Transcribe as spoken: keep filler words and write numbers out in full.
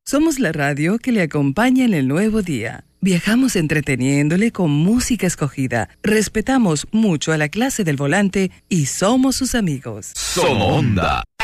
Somos la radio que le acompaña en el nuevo día. Viajamos entreteniéndole con música escogida. Respetamos mucho a la clase del volante y somos sus amigos. Somos Onda.